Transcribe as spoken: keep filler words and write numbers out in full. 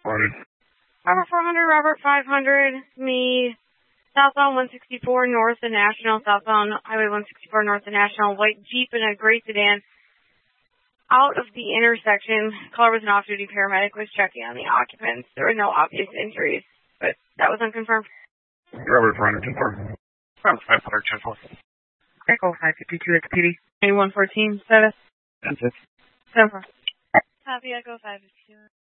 Morning. Robert four hundred, Robert five hundred, me, southbound one sixty-four north of National, southbound Highway one sixty-four north of National, white Jeep and a gray sedan. Out of the intersection, caller was an off-duty paramedic, was checking on the occupants. There were no obvious injuries, but that was unconfirmed. Robert four hundred, ten four. Robert five hundred, ten four. Echo five fifty-two, it's P D. ninety-one fourteen, status. ten six. seven four. Copy, Echo five fifty-two.